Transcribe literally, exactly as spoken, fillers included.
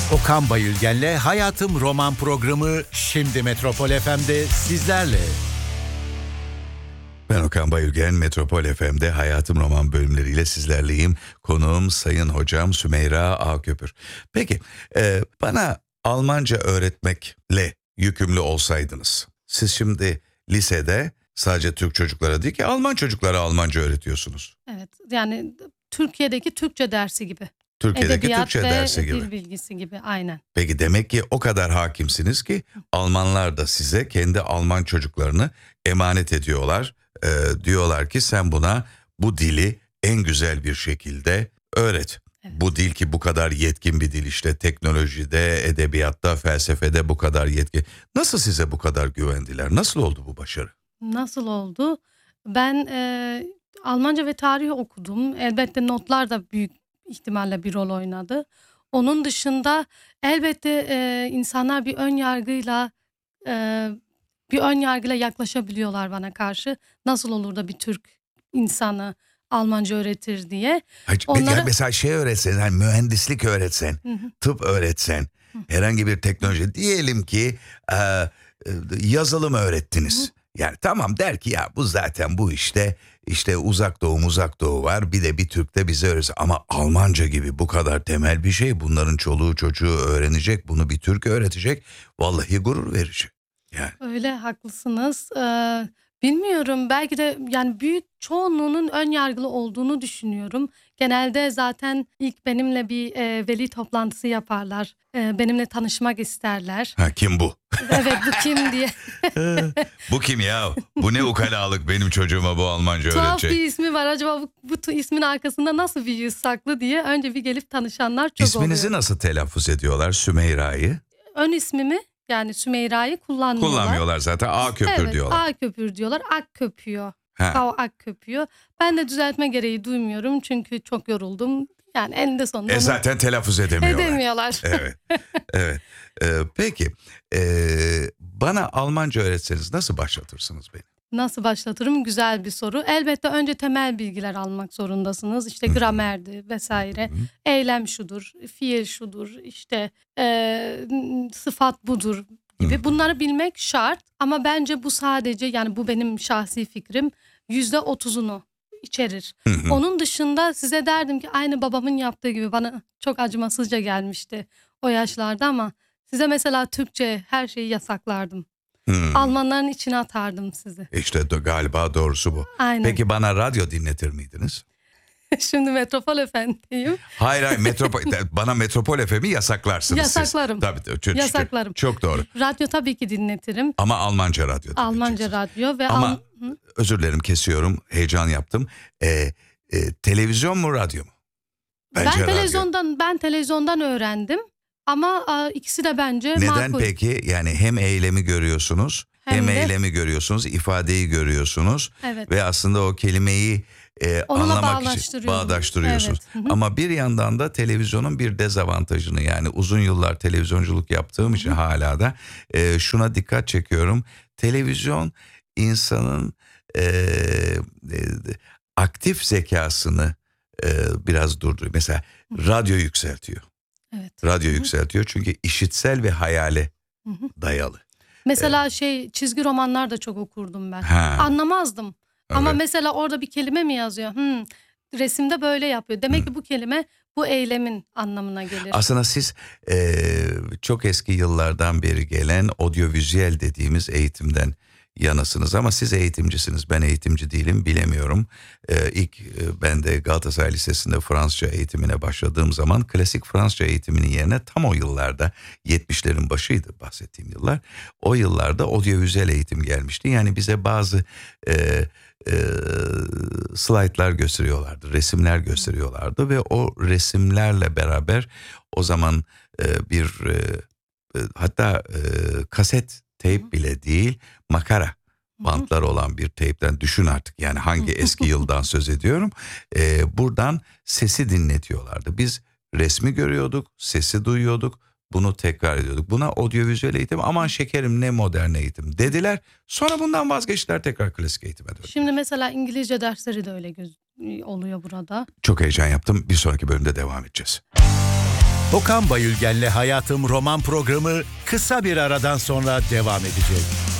Okan Bayülgen'le Hayatım Roman programı şimdi Metropol F M'de sizlerle. Ben Okan Bayülgen, Metropol F M'de Hayatım Roman bölümleriyle sizlerleyim. Konuğum Sayın Hocam Sümeyra Ağköpür. Peki e, bana Almanca öğretmekle yükümlü olsaydınız, siz şimdi lisede sadece Türk çocuklara değil ki Alman çocuklara Almanca öğretiyorsunuz. Evet, yani Türkiye'deki Türkçe dersi gibi. Türkiye'deki Edebiyat Türkçe ve dersi gibi. dil bilgisi gibi, aynen. Peki demek ki o kadar hakimsiniz ki Almanlar da size kendi Alman çocuklarını emanet ediyorlar. Ee, diyorlar ki sen buna bu dili en güzel bir şekilde öğret. Evet. Bu dil ki bu kadar yetkin bir dil, işte teknolojide, edebiyatta, felsefede bu kadar yetkin. Nasıl size bu kadar güvendiler? Nasıl oldu bu başarı? Nasıl oldu? Ben e, Almanca ve tarih okudum. Elbette notlar da büyük ihtimalle bir rol oynadı. Onun dışında elbette e, insanlar bir ön yargıyla e, bir ön yargıyla yaklaşabiliyorlar bana karşı. Nasıl olur da bir Türk insanı Almanca öğretir diye. Hayır, Onlara... yani mesela şey öğretsen, yani mühendislik öğretsen, hı hı. tıp öğretsen, hı. herhangi bir teknoloji, diyelim ki e, yazılım öğrettiniz. Hı hı. Yani tamam der ki ya bu zaten bu işte işte uzak doğu uzak doğu var, bir de bir Türk de bize öğretsin. Ama Almanca gibi bu kadar temel bir şey, bunların çoluğu çocuğu öğrenecek, bunu bir Türk öğretecek, vallahi gurur verici. Yani. Öyle, haklısınız. Ee, bilmiyorum, belki de yani büyük çoğunluğunun ön yargılı olduğunu düşünüyorum. Genelde zaten ilk benimle bir e, veli toplantısı yaparlar. E, benimle tanışmak isterler. Ha, kim bu? Evet, bu kim diye. Bu kim ya? Bu ne ukalalık, benim çocuğuma bu Almanca Tuhaf öğretecek. bir ismi var, acaba bu, bu ismin arkasında nasıl bir yüz saklı diye önce bir gelip tanışanlar çok İsminizi oluyor. nasıl telaffuz ediyorlar, Sümeyra'yı? Ön ismimi, yani Sümeyra'yı kullanmıyorlar. Kullanmıyorlar zaten, Ağköpür evet, diyorlar. Ağköpür diyorlar, Ak köpüyor. Kav ak köpüyor. Ben de düzeltme gereği duymuyorum çünkü çok yoruldum. Yani eninde sonunda E zaten telaffuz edemiyorlar. Edemiyorlar. Evet. Evet. Ee, peki ee, bana Almanca öğretseniz nasıl başlatırsınız beni? Nasıl başlatırım? Güzel bir soru. Elbette önce temel bilgiler almak zorundasınız. İşte gramerdi vesaire. Hı-hı. Eylem şudur, fiil şudur, işte e, sıfat budur gibi. Hı-hı. Bunları bilmek şart. Ama bence bu sadece, yani bu benim şahsi fikrim, yüzde otuzunu içerir. Hı hı. Onun dışında size derdim ki aynı babamın yaptığı gibi, bana çok acımasızca gelmişti o yaşlarda ama size mesela Türkçe her şeyi yasaklardım. Hmm. Almanların içine atardım sizi. İşte galiba doğrusu bu. Aynen. Peki bana radyo dinletir miydiniz? Şimdi Metropol F M'deyim. Hayır hayır Metropol, bana Metropol F M'i yasaklarsınız. Yasaklarım. Siz. Tabii, çok, Yasaklarım. Çok doğru. Radyo tabii ki dinletirim. Ama Almanca radyo. Almanca radyo ve Ama Al... özür dilerim, kesiyorum, heyecan yaptım. Ee, e, televizyon mu radyo mu? Bence ben televizyondan radyo. ben televizyondan öğrendim. Ama a, ikisi de bence Neden makul. Neden peki? Yani hem eylemi görüyorsunuz, hem, hem de... eylemi görüyorsunuz, ifadeyi görüyorsunuz. Evet. Ve aslında o kelimeyi e, anlamak için bağdaştırıyorsunuz. Evet. Ama bir yandan da televizyonun bir dezavantajını, yani uzun yıllar televizyonculuk yaptığım için hala da e, şuna dikkat çekiyorum. Televizyon insanın e, e, aktif zekasını e, biraz durduruyor. Mesela radyo yükseltiyor. Evet. Radyo Hı-hı. yükseltiyor çünkü işitsel ve hayale Hı-hı. dayalı. Mesela ee, şey çizgi romanlar da çok okurdum ben. Ha. Anlamazdım. Evet. Ama mesela orada bir kelime mi yazıyor? Hmm, resimde böyle yapıyor. Demek Hı. ki bu kelime bu eylemin anlamına gelir. Aslında siz e, çok eski yıllardan beri gelen audiovisual dediğimiz eğitimden yanasınız ama siz eğitimcisiniz. Ben eğitimci değilim, bilemiyorum. Ee, ilk e, ben de Galatasaray Lisesi'nde Fransızca eğitimine başladığım zaman klasik Fransızca eğitiminin yerine tam o yıllarda, yetmişlerin başıydı bahsettiğim yıllar, o yıllarda audiovisual eğitim gelmişti. Yani bize bazı e, e, slaytlar gösteriyorlardı, resimler gösteriyorlardı ve o resimlerle beraber o zaman e, bir e, e, hatta e, kaset teyp bile değil, makara bantlar olan bir teypten, düşün artık yani hangi eski yıldan söz ediyorum. Ee, buradan sesi dinletiyorlardı. Biz resmi görüyorduk, sesi duyuyorduk, bunu tekrar ediyorduk. Buna audiovisual eğitim, aman şekerim ne modern eğitim dediler. Sonra bundan vazgeçtiler, tekrar klasik eğitime döndüler. Şimdi mesela İngilizce dersleri de öyle göz oluyor burada. Çok heyecan yaptım. Bir sonraki bölümde devam edeceğiz. Okan Bayülgen'le Hayatım roman programı kısa bir aradan sonra devam edecek.